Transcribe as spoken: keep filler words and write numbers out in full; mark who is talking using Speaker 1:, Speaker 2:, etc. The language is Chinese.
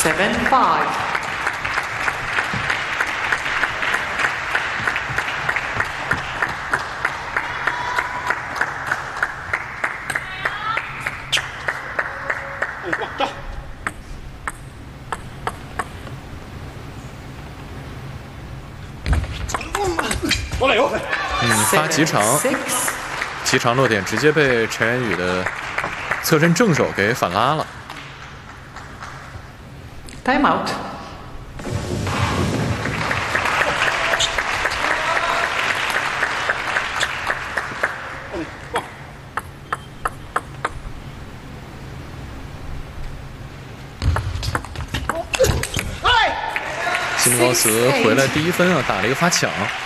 Speaker 1: Seven five.
Speaker 2: 嗯，发急长，急长落点直接被陈元宇的侧身正手给反拉了。
Speaker 1: Time out.
Speaker 2: 辛高茨回来第一分啊，打了一个发抢。